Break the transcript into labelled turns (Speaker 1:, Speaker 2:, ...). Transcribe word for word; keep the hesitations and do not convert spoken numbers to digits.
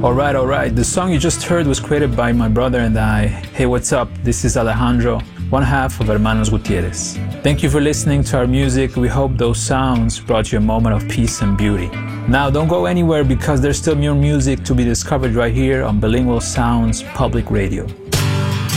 Speaker 1: Alright, alright, the song you just heard was created by my brother and I. Hey, what's up? This is Alejandro, one half of Hermanos Gutierrez. Thank you for listening to our music. We hope those sounds brought you a moment of peace and beauty. Now, don't go anywhere because there's still more music to be discovered right here on Bilingual Sounds Public Radio.